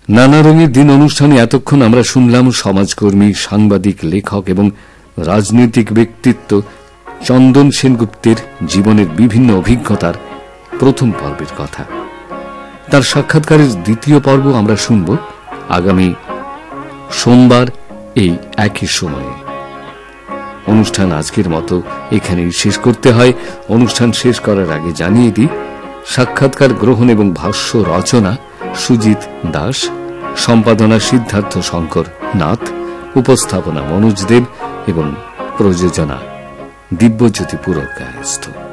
নানা রঙের দিন অনুষ্ঠানে এতক্ষণ আমরা শুনলাম সমাজকর্মী, সাংবাদিক, লেখক এবং রাজনৈতিক ব্যক্তিত্ব চন্দন সেনগুপ্তের জীবনের বিভিন্ন অভিজ্ঞতার প্রথম পর্বের কথা। তার সাক্ষাৎকারের দ্বিতীয় পর্ব আমরা শুনব আগামী সোমবার এই একই সময়ে। অনুষ্ঠান আজকের মতো এখানেই শেষ করতে হয়। অনুষ্ঠান শেষ করার আগে জানিয়ে দিই, সাক্ষাৎকার গ্রহণ এবং ভাষ্য রচনা সুজিত দাস, সম্পাদনা সিদ্ধার্থ শঙ্কর নাথ, উপস্থাপনা মনোজ দেব এবং প্রযোজনা দিব্যজ্যোতি পুরকায়স্থ।